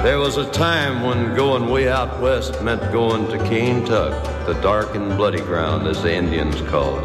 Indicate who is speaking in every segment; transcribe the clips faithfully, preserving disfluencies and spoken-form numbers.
Speaker 1: There was a time when going way out west meant going to Kentuck, the dark and bloody ground, as the Indians called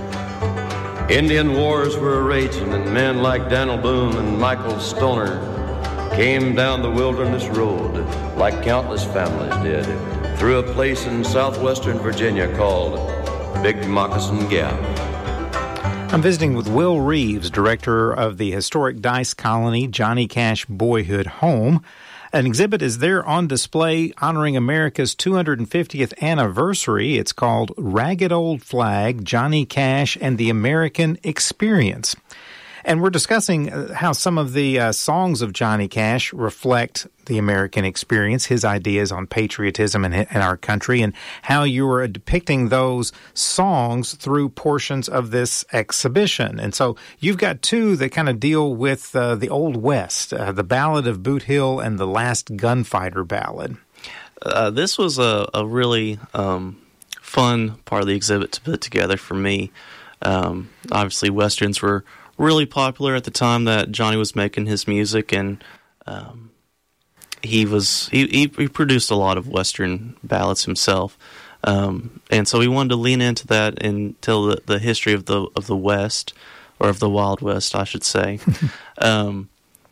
Speaker 1: it. Indian wars were raging, and men like Daniel Boone and Michael Stoner came down the wilderness road, like countless families did, through a place in southwestern Virginia called Big Moccasin Gap.
Speaker 2: I'm visiting with Will Reeves, director of the historic Dice Colony Johnny Cash Boyhood Home. An exhibit is there on display honoring America's two hundred fiftieth anniversary. It's called Ragged Old Flag, Johnny Cash and the American Experience. And we're discussing how some of the uh, songs of Johnny Cash reflect the American experience, his ideas on patriotism in, in our country, and how you are depicting those songs through portions of this exhibition. And so you've got two that kind of deal with uh, the Old West, uh, the Ballad of Boot Hill and the Last Gunfighter Ballad.
Speaker 3: Uh, this was a, a really um, fun part of the exhibit to put together for me. Um, obviously, Westerns were really popular at the time that Johnny was making his music, and um, he was he, he, he produced a lot of Western ballads himself, um, and so we wanted to lean into that and tell the, the history of the of the West, or of the Wild West, I should say. um,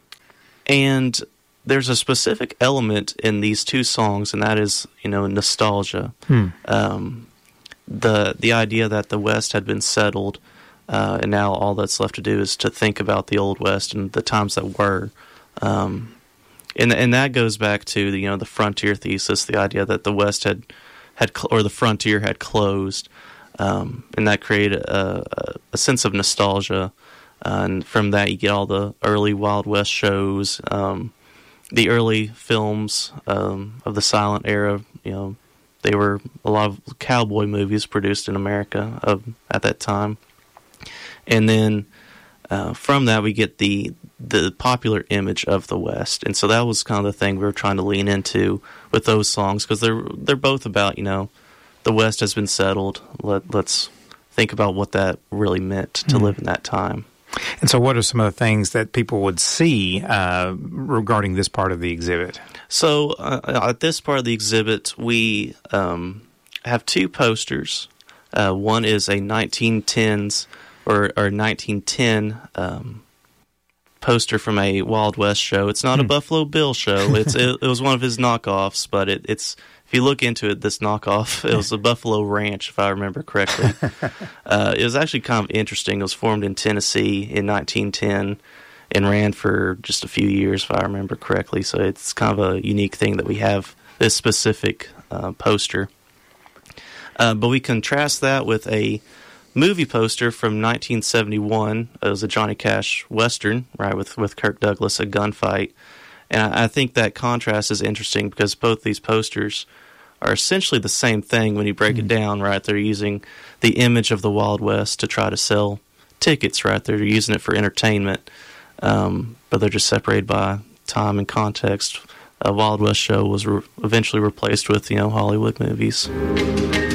Speaker 3: and there's a specific element in these two songs, and that is, you know, nostalgia. Hmm. Um, the the idea that the West had been settled. Uh, and now all that's left to do is to think about the Old West and the times that were. Um, and and that goes back to the, you know, the frontier thesis, the idea that the West had, had cl- or the frontier had closed. Um, and that created a, a, a sense of nostalgia. Uh, and from that you get all the early Wild West shows, um, the early films um, of the silent era. You know, they were a lot of cowboy movies produced in America uh, at that time. And then uh, from that, we get the the popular image of the West, and so that was kind of the thing we were trying to lean into with those songs, because they're they're both about, you know, the West has been settled. Let let's think about what that really meant to mm-hmm. live in that time.
Speaker 2: And so, what are some of the things that people would see uh, regarding this part of the exhibit?
Speaker 3: So, uh, at this part of the exhibit, we um, have two posters. Uh, one is a nineteen tens. Or, or nineteen ten um, poster from a Wild West show. It's not a Buffalo Bill show. It's it, it was one of his knockoffs, but it, it's if you look into it, this knockoff, it was a Buffalo Ranch, if I remember correctly. uh, it was actually kind of interesting. It was formed in Tennessee in nineteen ten and ran for just a few years, if I remember correctly. So it's kind of a unique thing that we have this specific uh, poster. Uh, but we contrast that with a movie poster from nineteen seventy-one. It was a Johnny Cash Western, right, with, with Kirk Douglas, a gunfight. And I, I think that contrast is interesting because both these posters are essentially the same thing when you break mm-hmm. it down, right? They're using the image of the Wild West to try to sell tickets, right? They're using it for entertainment, um, but they're just separated by time and context. A Wild West show was re- eventually replaced with, you know, Hollywood movies.